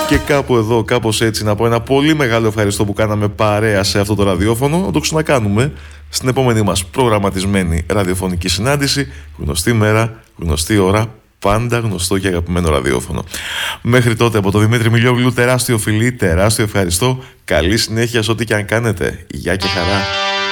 Και κάπου εδώ, κάπως έτσι, να πω ένα πολύ μεγάλο ευχαριστώ που κάναμε παρέα σε αυτό το ραδιόφωνο. Να το ξανακάνουμε στην επόμενη μας προγραμματισμένη ραδιοφωνική συνάντηση. Γνωστή μέρα, γνωστή ώρα, πάντα γνωστό και αγαπημένο ραδιόφωνο. Μέχρι τότε, από το Δημήτρη Μιλιόγλου, τεράστιο φιλί, τεράστιο ευχαριστώ. Καλή συνέχεια σε ό,τι και αν κάνετε. Γεια και χαρά.